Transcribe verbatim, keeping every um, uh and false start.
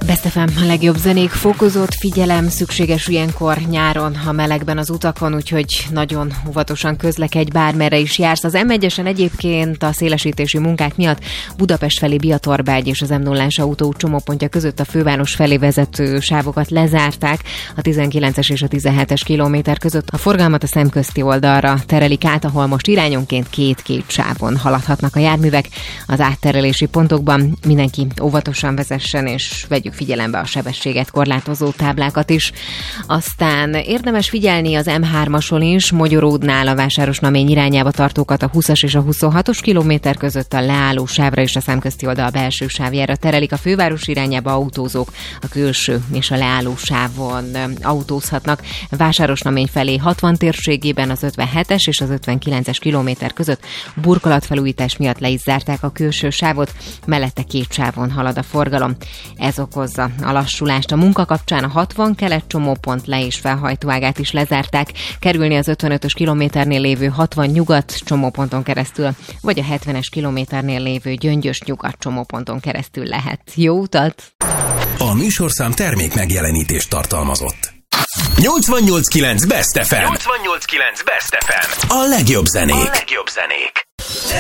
Best ef em, a legjobb zenék, fokozott figyelem szükséges ilyenkor nyáron, a melegben az utakon, úgyhogy nagyon óvatosan közlekedj, bármerre is jársz. Az em egyesen egyébként a szélesítési munkák miatt Budapest felé Biatorbágy és az em nullás autó csomópontja között a főváros felé vezető sávokat lezárták, a tizenkilences és a tizenhetes kilométer között a forgalmat a szemközti oldalra terelik át, ahol most irányonként két-két sávon haladhatnak a járművek. Az átterelési pontokban mindenki óvatosan vezessen, és vegyük figyelembe a sebességet korlátozó táblákat is. Aztán érdemes figyelni az em hármason is, Mogyoródnál a Vásárosnamény irányába tartókat a húszas és a huszonhatos kilométer között a leálló sávra és a szemközti oldal belső sávjára terelik. A főváros irányába autózók a külső és a leálló sávon autózhatnak. Vásárosnamény felé hatvan térségében az ötvenhetes és az ötvenkilences kilométer között burkolatfelújítás miatt le is zárták a külső sávot, mellette két sávon halad a forgalom. Ez okozza a lassulást. A munka kapcsán a hatvan kelet csomópont le- és felhajtóágát is lezárták, kerülni az ötvenötös kilométernél lévő hatvan nyugat csomóponton keresztül, vagy a hetvenes kilométernél lévő Gyöngyös nyugat csomóponton keresztül lehet. Jó utat! A műsorszám termék megjelenítést tartalmazott. nyolcvannyolc kilenc Best ef em. nyolcvannyolc kilenc Best ef em. A legjobb zenék. A legjobb zenék.